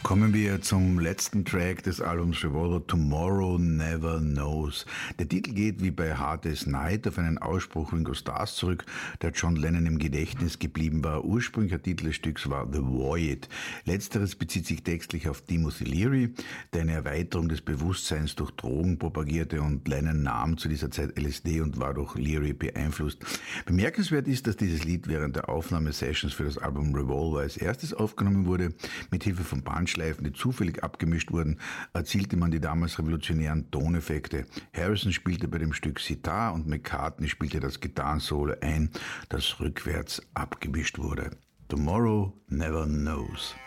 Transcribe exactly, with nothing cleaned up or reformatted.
Kommen wir zum letzten Track des Albums Revolver, Tomorrow Never Knows. Der Titel geht wie bei Hard Day's Night auf einen Ausspruch Ringo Starrs zurück, der John Lennon im Gedächtnis geblieben war. Ursprünglicher Titel des Stücks war The Void. Letzteres bezieht sich textlich auf Timothy Leary, der eine Erweiterung des Bewusstseins durch Drogen propagierte, und Lennon nahm zu dieser Zeit L S D und war durch Leary beeinflusst. Bemerkenswert ist, dass dieses Lied während der Aufnahmesessions für das Album Revolver als erstes aufgenommen wurde. Mit Hilfe von Bandschleifen, die zufällig abgemischt wurden, erzielte man die damals revolutionären Toneffekte. Harrison spielte bei dem Stück Sitar und McCartney spielte das Gitarrensolo ein, das rückwärts abgemischt wurde. Tomorrow Never Knows.